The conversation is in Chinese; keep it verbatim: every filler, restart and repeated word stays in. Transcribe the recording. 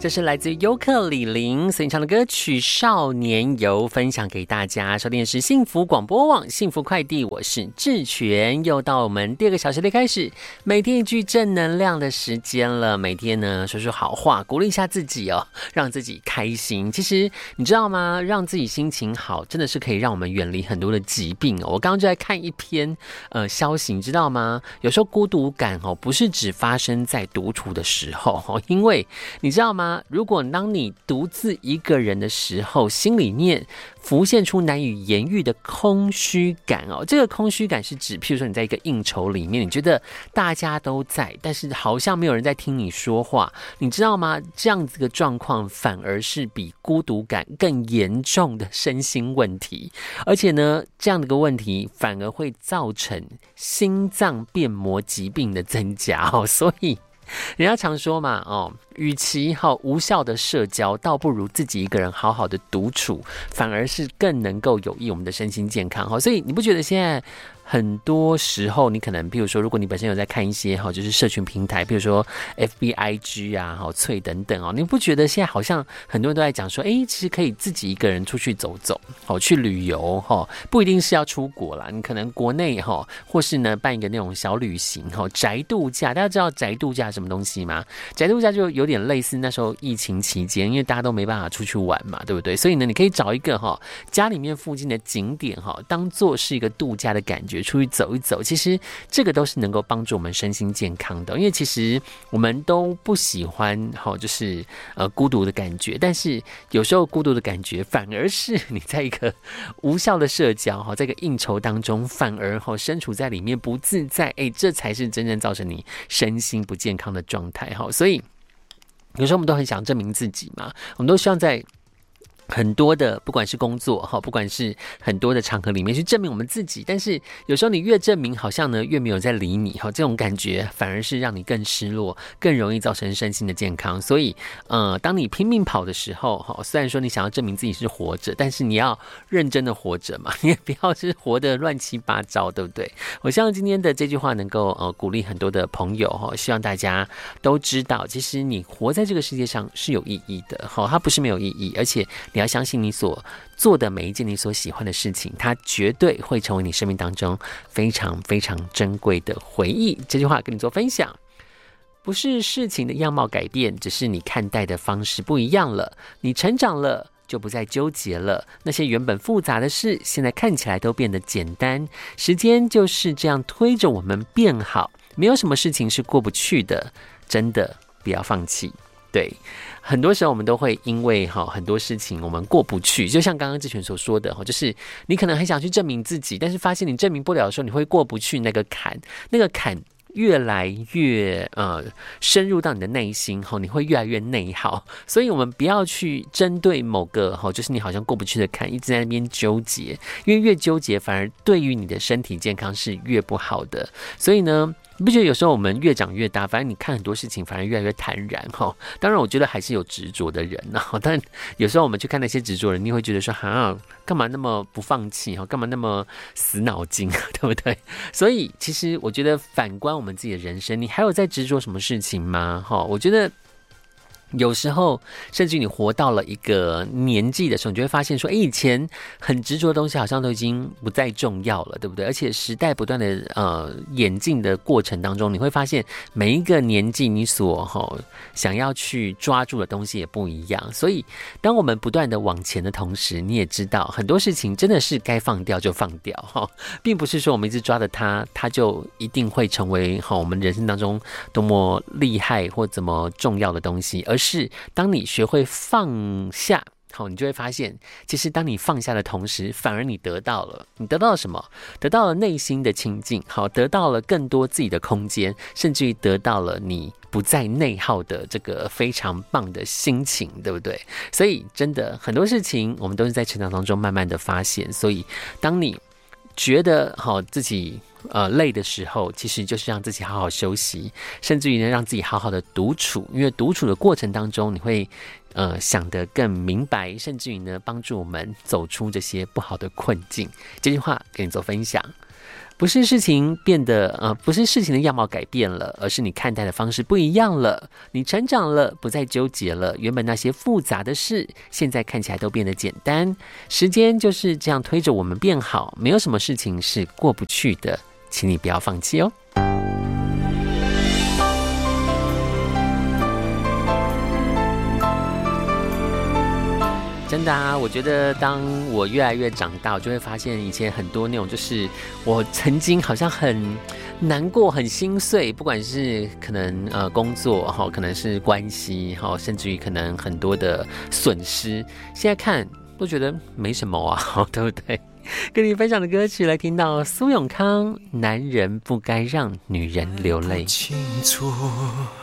这是来自尤克里林所演唱的歌曲《少年游》，分享给大家。收听的是幸福广播网幸福快递，我是志全。又到我们第二个小时的开始，每天一句正能量的时间了。每天呢说说好话，鼓励一下自己哦，让自己开心。其实你知道吗？让自己心情好，真的是可以让我们远离很多的疾病哦。我刚刚就在看一篇呃消息，你知道吗？有时候孤独感哦，不是只发生在独处的时候哦，因为你知道吗？如果当你独自一个人的时候，心里面浮现出难以言喻的空虚感哦，这个空虚感是指，譬如说你在一个应酬里面，你觉得大家都在，但是好像没有人在听你说话，你知道吗？这样子的状况反而是比孤独感更严重的身心问题，而且呢，这样的一个问题反而会造成心脏变膜疾病的增加哦，所以人家常说嘛，哦，与其好无效的社交，倒不如自己一个人好好的独处，反而是更能够有益我们的身心健康。所以你不觉得现在很多时候，你可能，譬如说，如果你本身有在看一些哈，就是社群平台，譬如说 F B I G 啊、好脆等等哦，你不觉得现在好像很多人都在讲说，哎，其实可以自己一个人出去走走，好去旅游哈，不一定是要出国啦，你可能国内哈，或是呢办一个那种小旅行哈，宅度假。大家知道宅度假是什么东西吗？宅度假就有点类似那时候疫情期间，因为大家都没办法出去玩嘛，对不对？所以呢，你可以找一个哈家里面附近的景点哈，当做是一个度假的感觉。出去走一走，其实这个都是能够帮助我们身心健康的，因为其实我们都不喜欢就是呃孤独的感觉，但是有时候孤独的感觉反而是你在一个无效的社交，在一个应酬当中，反而身处在里面不自在，哎，这才是真正造成你身心不健康的状态。所以有时候我们都很想证明自己嘛，我们都希望在很多的不管是工作不管是很多的场合里面去证明我们自己，但是有时候你越证明好像呢越没有在理你，这种感觉反而是让你更失落，更容易造成身心的健康。所以呃，当你拼命跑的时候，虽然说你想要证明自己是活着，但是你要认真的活着嘛，你也不要是活得乱七八糟，对不对？我希望今天的这句话能够呃鼓励很多的朋友，希望大家都知道，其实你活在这个世界上是有意义的，它不是没有意义，而且你要相信你所做的每一件你所喜欢的事情，它绝对会成为你生命当中非常非常珍贵的回忆。这句话跟你做分享，不是事情的样貌改变，只是你看待的方式不一样了。你成长了，就不再纠结了。那些原本复杂的事，现在看起来都变得简单。时间就是这样推着我们变好，没有什么事情是过不去的。真的不要放弃。对，很多时候我们都会因为很多事情我们过不去，就像刚刚志全所说的，就是你可能很想去证明自己，但是发现你证明不了的时候，你会过不去那个坎，那个坎越来越呃深入到你的内心，你会越来越内耗。所以我们不要去针对某个就是你好像过不去的坎一直在那边纠结，因为越纠结反而对于你的身体健康是越不好的。所以呢，你不觉得有时候我们越长越大，反正你看很多事情反而越来越坦然。当然我觉得还是有执着的人，但有时候我们去看那些执着人，你会觉得说哈，干嘛那么不放弃，干嘛那么死脑筋，对不对？所以其实我觉得反观我们自己的人生，你还有在执着什么事情吗？我觉得有时候甚至你活到了一个年纪的时候，你就会发现说，哎，以前很执着的东西好像都已经不再重要了，对不对？而且时代不断的呃演进的过程当中，你会发现每一个年纪你所、哦、想要去抓住的东西也不一样。所以当我们不断的往前的同时，你也知道很多事情真的是该放掉就放掉、哦、并不是说我们一直抓着它，它就一定会成为、哦、我们人生当中多么厉害或怎么重要的东西，而是当你学会放下，好，你就会发现，其实当你放下的同时，反而你得到了，你得到了什么？得到了内心的清净，好，得到了更多自己的空间，甚至于得到了你不再内耗的这个非常棒的心情，对不对？所以真的很多事情，我们都是在成长当中慢慢的发现。所以当你觉得好自己呃累的时候，其实就是让自己好好休息，甚至于呢让自己好好的独处，因为独处的过程当中，你会呃想得更明白，甚至于呢帮助我们走出这些不好的困境。这句话跟你做分享。 不是事情变得呃，不是事情的样貌改变了，而是你看待的方式不一样了。你成长了，不再纠结了。原本那些复杂的事，现在看起来都变得简单。时间就是这样推着我们变好，没有什么事情是过不去的，请你不要放弃哦。真的啊，我觉得当我越来越长大，我就会发现以前很多那种就是我曾经好像很难过、很心碎，不管是可能呃工作哈，可能是关系哈，甚至于可能很多的损失，现在看都觉得没什么啊，对不对？跟你分享的歌曲来听到苏永康《男人不该让女人流泪》。 清楚